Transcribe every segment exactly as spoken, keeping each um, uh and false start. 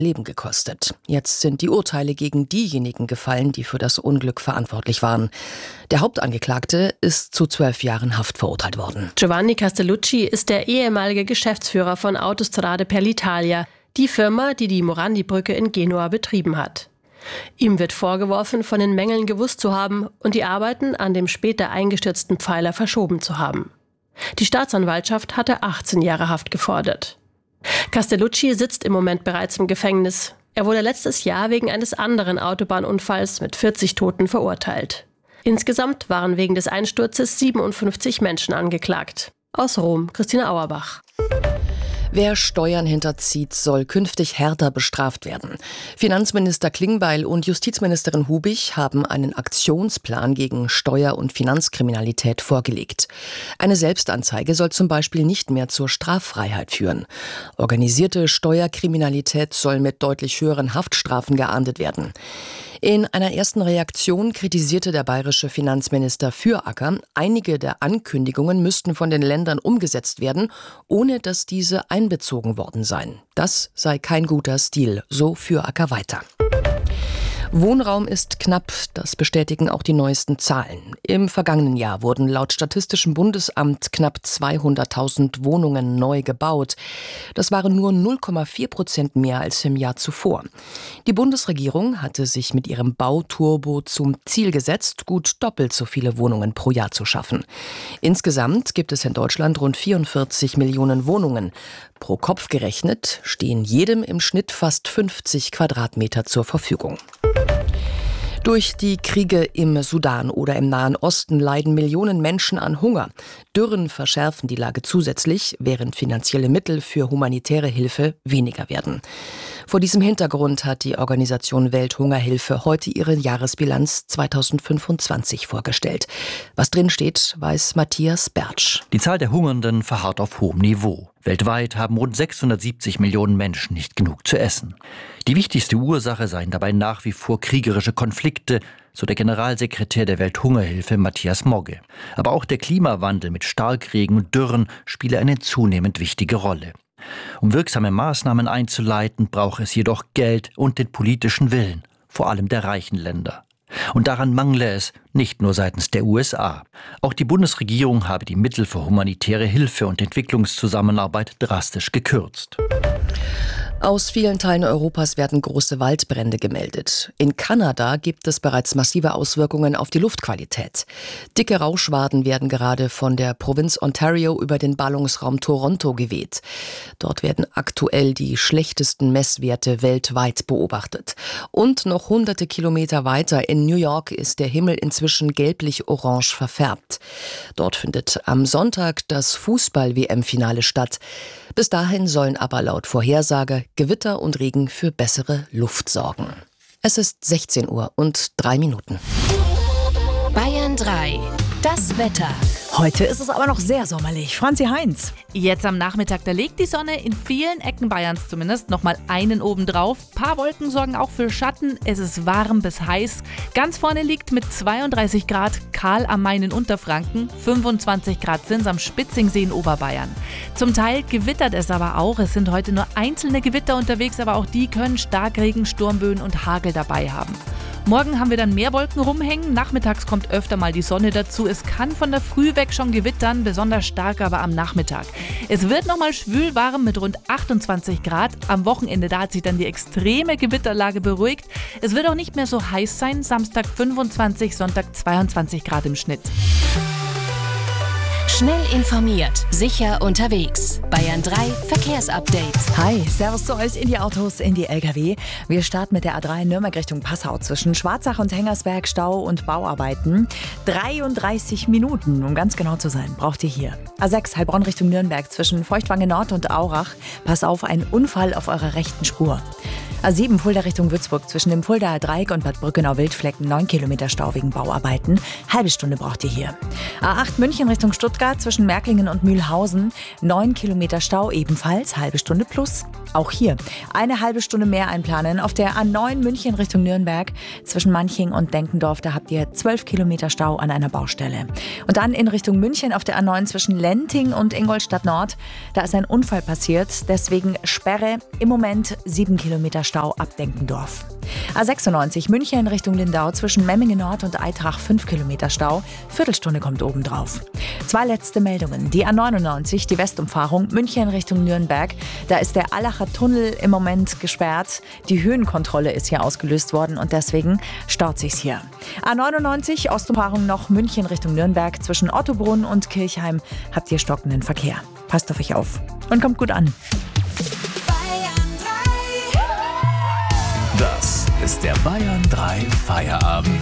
Leben gekostet. Jetzt sind die Urteile gegen diejenigen gefallen, die für das Unglück verantwortlich waren. Der Hauptangeklagte ist zu zwölf Jahren Haft verurteilt worden. Giovanni Castellucci ist der ehemalige Geschäftsführer von Autostrade per l'Italia, die Firma, die die Morandi-Brücke in Genua betrieben hat. Ihm wird vorgeworfen, von den Mängeln gewusst zu haben und die Arbeiten an dem später eingestürzten Pfeiler verschoben zu haben. Die Staatsanwaltschaft hatte achtzehn Jahre Haft gefordert. Castellucci sitzt im Moment bereits im Gefängnis. Er wurde letztes Jahr wegen eines anderen Autobahnunfalls mit vierzig Toten verurteilt. Insgesamt waren wegen des Einsturzes siebenundfünfzig Menschen angeklagt. Aus Rom, Christina Auerbach. Wer Steuern hinterzieht, soll künftig härter bestraft werden. Finanzminister Klingbeil und Justizministerin Hubig haben einen Aktionsplan gegen Steuer- und Finanzkriminalität vorgelegt. Eine Selbstanzeige soll zum Beispiel nicht mehr zur Straffreiheit führen. Organisierte Steuerkriminalität soll mit deutlich höheren Haftstrafen geahndet werden. In einer ersten Reaktion kritisierte der bayerische Finanzminister Füracker, einige der Ankündigungen müssten von den Ländern umgesetzt werden, ohne dass diese einbezogen worden seien. Das sei kein guter Stil, so Füracker weiter. Wohnraum ist knapp, das bestätigen auch die neuesten Zahlen. Im vergangenen Jahr wurden laut Statistischem Bundesamt knapp zweihunderttausend Wohnungen neu gebaut. Das waren nur null Komma vier Prozent mehr als im Jahr zuvor. Die Bundesregierung hatte sich mit ihrem Bauturbo zum Ziel gesetzt, gut doppelt so viele Wohnungen pro Jahr zu schaffen. Insgesamt gibt es in Deutschland rund vierundvierzig Millionen Wohnungen. Pro Kopf gerechnet stehen jedem im Schnitt fast fünfzig Quadratmeter zur Verfügung. Durch die Kriege im Sudan oder im Nahen Osten leiden Millionen Menschen an Hunger. Dürren verschärfen die Lage zusätzlich, während finanzielle Mittel für humanitäre Hilfe weniger werden. Vor diesem Hintergrund hat die Organisation Welthungerhilfe heute ihre Jahresbilanz zweitausendfünfundzwanzig vorgestellt. Was drin steht, weiß Matthias Bertsch. Die Zahl der Hungernden verharrt auf hohem Niveau. Weltweit haben rund sechshundertsiebzig Millionen Menschen nicht genug zu essen. Die wichtigste Ursache seien dabei nach wie vor kriegerische Konflikte, so der Generalsekretär der Welthungerhilfe Matthias Mogge. Aber auch der Klimawandel mit Starkregen und Dürren spiele eine zunehmend wichtige Rolle. Um wirksame Maßnahmen einzuleiten, braucht es jedoch Geld und den politischen Willen, vor allem der reichen Länder. Und daran mangle es nicht nur seitens der U S A. Auch die Bundesregierung habe die Mittel für humanitäre Hilfe und Entwicklungszusammenarbeit drastisch gekürzt. Aus vielen Teilen Europas werden große Waldbrände gemeldet. In Kanada gibt es bereits massive Auswirkungen auf die Luftqualität. Dicke Rauschwaden werden gerade von der Provinz Ontario über den Ballungsraum Toronto geweht. Dort werden aktuell die schlechtesten Messwerte weltweit beobachtet. Und noch hunderte Kilometer weiter in New York ist der Himmel inzwischen gelblich-orange verfärbt. Dort findet am Sonntag das Fußball-W M-Finale statt. Bis dahin sollen aber laut Vorhersage Gewitter und Regen für bessere Luft sorgen. Es ist sechzehn Uhr und drei Minuten. Bayern drei. Das Wetter. Heute ist es aber noch sehr sommerlich. Franzi Heinz. Jetzt am Nachmittag, da legt die Sonne in vielen Ecken Bayerns zumindest nochmal einen oben drauf. Ein paar Wolken sorgen auch für Schatten. Es ist warm bis heiß. Ganz vorne liegt mit zweiunddreißig Grad Karl am Main in Unterfranken. fünfundzwanzig Grad sind es am Spitzingsee in Oberbayern. Zum Teil gewittert es aber auch. Es sind heute nur einzelne Gewitter unterwegs, aber auch die können Starkregen, Sturmböen und Hagel dabei haben. Morgen haben wir dann mehr Wolken rumhängen. Nachmittags kommt öfter mal die Sonne dazu. Es kann von der Früh weg schon gewittern, besonders stark aber am Nachmittag. Es wird nochmal schwül warm mit rund achtundzwanzig Grad. Am Wochenende, da hat sich dann die extreme Gewitterlage beruhigt. Es wird auch nicht mehr so heiß sein. Samstag fünfundzwanzig, Sonntag zweiundzwanzig Grad im Schnitt. Schnell informiert, sicher unterwegs. Bayern drei Verkehrsupdate. Hi, servus zu euch in die Autos, in die L K W. Wir starten mit der A drei Nürnberg Richtung Passau zwischen Schwarzach und Hengersberg, Stau und Bauarbeiten. dreiunddreißig Minuten, um ganz genau zu sein, braucht ihr hier. A sechs Heilbronn Richtung Nürnberg zwischen Feuchtwange Nord und Aurach. Pass auf, ein Unfall auf eurer rechten Spur. A sieben Fulda Richtung Würzburg zwischen dem Fuldaer Dreieck und Bad Brückenau-Wildflecken neun Kilometer Stau wegen Bauarbeiten. Halbe Stunde braucht ihr hier. A acht München Richtung Stuttgart zwischen Märklingen und Mühlhausen neun Kilometer Stau ebenfalls, halbe Stunde plus. Auch hier eine halbe Stunde mehr einplanen. Auf der A neun München Richtung Nürnberg zwischen Manching und Denkendorf, da habt ihr zwölf Kilometer Stau an einer Baustelle. Und dann in Richtung München auf der A neun zwischen Lenting und Ingolstadt Nord, da ist ein Unfall passiert, deswegen Sperre im Moment sieben Kilometer Stau. Stau ab Denkendorf. A sechsundneunzig München in Richtung Lindau zwischen Memmingen Nord und Eitrach fünf Kilometer Stau. Viertelstunde kommt obendrauf. Zwei letzte Meldungen. Die A neunundneunzig, die Westumfahrung München in Richtung Nürnberg. Da ist der Allacher Tunnel im Moment gesperrt. Die Höhenkontrolle ist hier ausgelöst worden und deswegen staut sich's hier. A neunundneunzig Ostumfahrung noch München Richtung Nürnberg zwischen Ottobrunn und Kirchheim. Habt ihr stockenden Verkehr. Passt auf euch auf und kommt gut an. Das ist der Bayern drei Feierabend.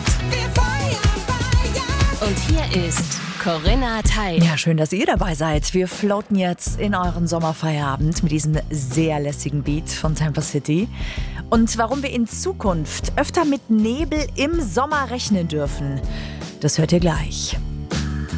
Und hier ist Corinna Teil. Ja, schön, dass ihr dabei seid. Wir floaten jetzt in euren Sommerfeierabend mit diesem sehr lässigen Beat von Tampa City. Und warum wir in Zukunft öfter mit Nebel im Sommer rechnen dürfen, das hört ihr gleich.